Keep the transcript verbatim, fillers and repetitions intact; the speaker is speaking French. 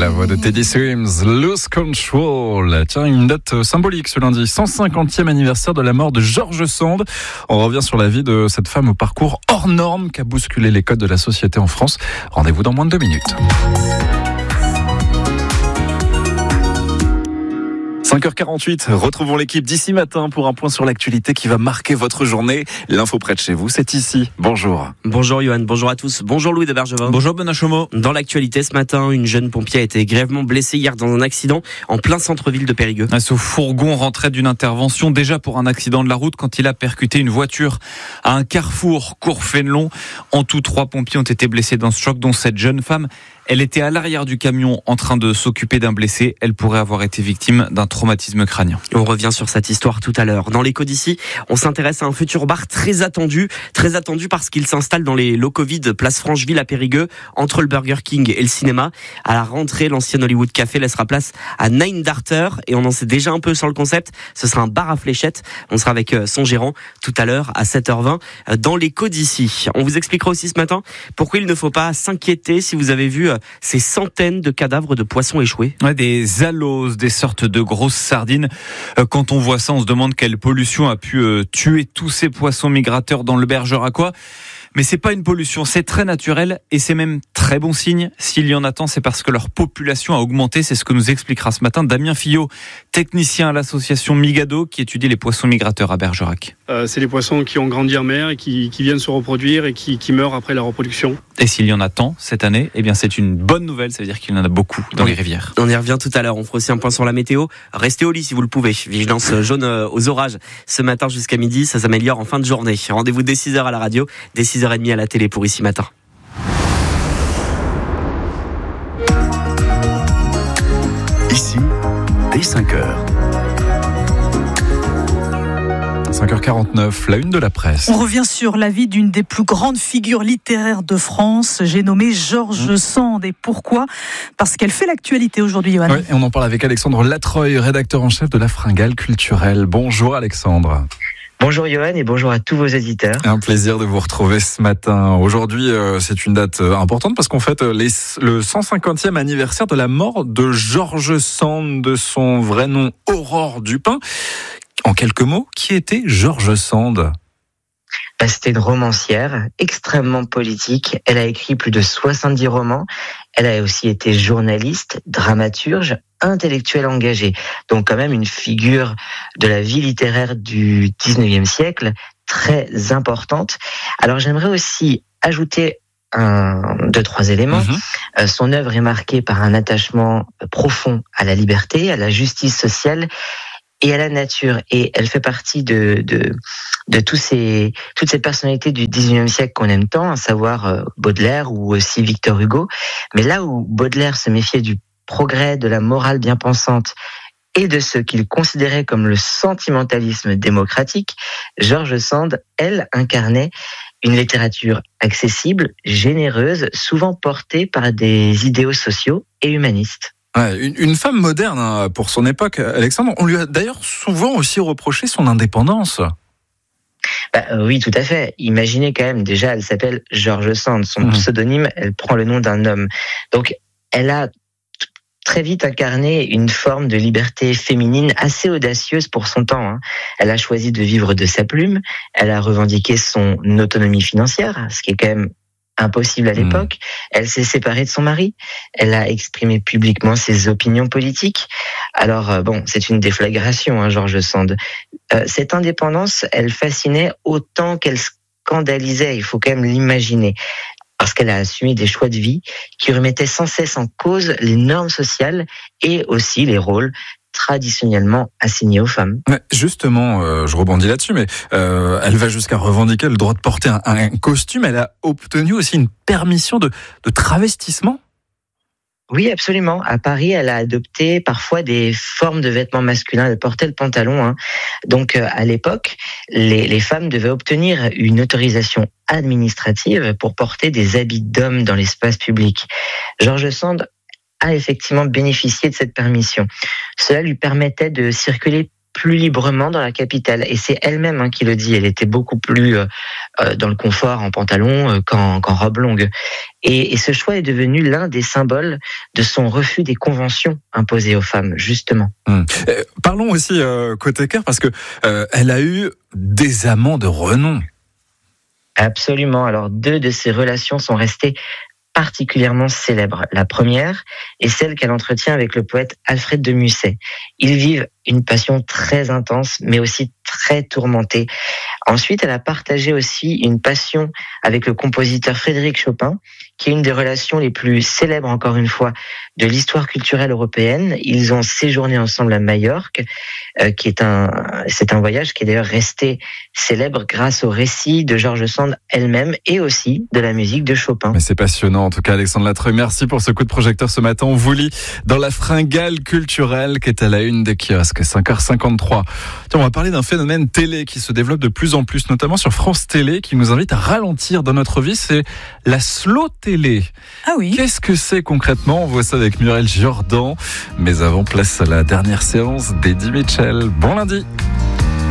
La voix de Teddy Swims, Lose Control. Tiens, une date symbolique ce lundi, cent cinquantième anniversaire de la mort de George Sand. On revient sur la vie de cette femme au parcours hors norme qui a bousculé les codes de la société en France. Rendez-vous dans moins de deux minutes. cinq heures quarante-huit, retrouvons l'équipe d'ici matin pour un point sur l'actualité qui va marquer votre journée. L'info près de chez vous, c'est ici. Bonjour. Bonjour Johan, bonjour à tous. Bonjour Louis de Bergevin. Bonjour Benoît Chomeau. Dans l'actualité ce matin, une jeune pompier a été grièvement blessée hier dans un accident en plein centre-ville de Périgueux. Ce fourgon rentrait d'une intervention déjà pour un accident de la route quand il a percuté une voiture à un carrefour Cours-Fénelon. En tout, trois pompiers ont été blessés dans ce choc, dont cette jeune femme. Elle était à l'arrière du camion en train de s'occuper d'un blessé. Elle pourrait avoir été victime d'un traumatisme crânien. On revient sur cette histoire tout à l'heure. Dans l'écho d'ici, on s'intéresse à un futur bar très attendu. Très attendu parce qu'il s'installe dans les locaux vides place Francheville à Périgueux, entre le Burger King et le cinéma. À la rentrée, l'ancien Hollywood Café laissera place à Nine Darter. Et on en sait déjà un peu sur le concept. Ce sera un bar à fléchettes. On sera avec son gérant tout à l'heure à sept heures vingt dans l'écho d'ici. On vous expliquera aussi ce matin pourquoi il ne faut pas s'inquiéter si vous avez vu ces centaines de cadavres de poissons échoués. Ouais, des aloses, des sortes de grosses sardines. Quand on voit ça, on se demande quelle pollution a pu euh, tuer tous ces poissons migrateurs dans le Bergeracois. Mais c'est pas une pollution, c'est très naturel et c'est même très bon signe. S'il y en a tant, c'est parce que leur population a augmenté. C'est ce que nous expliquera ce matin Damien Fillot, technicien à l'association Migado qui étudie les poissons migrateurs à Bergerac. Euh, c'est les poissons qui ont grandi en mer et qui, qui viennent se reproduire et qui, qui meurent après la reproduction. Et s'il y en a tant cette année, eh bien c'est une bonne nouvelle. Ça veut dire qu'il y en a beaucoup dans oui. les rivières. On y revient tout à l'heure. On fera aussi un point sur la météo. Restez au lit si vous le pouvez. Vigilance jaune aux orages ce matin jusqu'à midi. Ça s'améliore en fin de journée. Rendez-vous dès six heures à la radio, dès six heures trente à la télé pour Ici Matin. Ici, dès cinq heures. cinq heures quarante-neuf, la une de la presse. On revient sur la vie d'une des plus grandes figures littéraires de France. J'ai nommé George Sand. Et pourquoi ? Parce qu'elle fait l'actualité aujourd'hui, Johan. Oui, et on en parle avec Alexandre Latreuil, rédacteur en chef de La Fringale Culturelle. Bonjour Alexandre. Bonjour Johan et bonjour à tous vos auditeurs. Un plaisir de vous retrouver ce matin. Aujourd'hui, euh, c'est une date importante parce qu'on fête les, le cent cinquantième anniversaire de la mort de George Sand, de son vrai nom Aurore Dupin. En quelques mots, qui était George Sand ? Bah, c'était une romancière extrêmement politique. Elle a écrit plus de soixante-dix romans. Elle a aussi été journaliste, dramaturge, intellectuelle engagée. Donc quand même une figure de la vie littéraire du dix-neuvième siècle très importante. Alors j'aimerais aussi ajouter un, deux, trois éléments. Mmh. Euh, son œuvre est marquée par un attachement profond à la liberté, à la justice sociale et à la nature, et elle fait partie de de de tous ces toutes ces personnalités du dix-neuvième siècle qu'on aime tant, à savoir euh, Baudelaire ou aussi Victor Hugo. Mais là où Baudelaire se méfiait du progrès, de la morale bien pensante et de ce qu'il considérait comme le sentimentalisme démocratique, George Sand, elle, incarnait une littérature accessible, généreuse, souvent portée par des idéaux sociaux et humanistes. Ouais, une, une femme moderne hein, pour son époque, Alexandre. On lui a d'ailleurs souvent aussi reproché son indépendance. Bah, euh, oui, tout à fait. Imaginez quand même, déjà, elle s'appelle George Sand. Son mmh. pseudonyme, elle prend le nom d'un homme. Donc, elle a très vite incarné une forme de liberté féminine assez audacieuse pour son temps. Hein. Elle a choisi de vivre de sa plume. Elle a revendiqué son autonomie financière, ce qui est quand même impossible à l'époque. Mmh. Elle s'est séparée de son mari. Elle a exprimé publiquement ses opinions politiques. Alors, euh, bon, c'est une déflagration, hein, George Sand. Euh, cette indépendance, elle fascinait autant qu'elle scandalisait. Il faut quand même l'imaginer. Parce qu'elle a assumé des choix de vie qui remettaient sans cesse en cause les normes sociales et aussi les rôles traditionnellement assignés aux femmes. Justement, euh, je rebondis là-dessus, mais euh, elle va jusqu'à revendiquer le droit de porter un, un costume. Elle a obtenu aussi une permission de, de travestissement. Oui, absolument. À Paris, elle a adopté parfois des formes de vêtements masculins. Elle portait le pantalon. Hein. Donc, euh, à l'époque, les, les femmes devaient obtenir une autorisation administrative pour porter des habits d'hommes dans l'espace public. George Sand a effectivement bénéficié de cette permission. Cela lui permettait de circuler plus librement dans la capitale. Et c'est elle-même hein, qui le dit. Elle était beaucoup plus euh, dans le confort en pantalon euh, qu'en, qu'en robe longue. Et, et ce choix est devenu l'un des symboles de son refus des conventions imposées aux femmes, justement. Hum. Euh, parlons aussi euh, côté cœur, parce que euh, elle a eu des amants de renom. Absolument. Alors, deux de ces relations sont restées particulièrement célèbres. La première est celle qu'elle entretient avec le poète Alfred de Musset. Ils vivent une passion très intense, mais aussi très tourmentée. Ensuite, elle a partagé aussi une passion avec le compositeur Frédéric Chopin, qui est une des relations les plus célèbres, encore une fois, de l'histoire culturelle européenne. Ils ont séjourné ensemble à Majorque, euh, qui est un, c'est un voyage qui est d'ailleurs resté célèbre grâce au récit de George Sand elle-même et aussi de la musique de Chopin. Mais c'est passionnant, en tout cas, Alexandre Latreuil. Merci pour ce coup de projecteur ce matin. On vous lit dans la fringale culturelle qui est à la une des kiosques, cinq heures cinquante-trois. Tiens, on va parler d'un phénomène télé qui se développe de plus en plus, notamment sur France Télé, qui nous invite à ralentir dans notre vie. C'est la slow télé. Ah oui. Qu'est-ce que c'est concrètement? On voit ça avec Muriel Jordan. Mais avant, place à la dernière séance d'Eddie Mitchell. Bon lundi.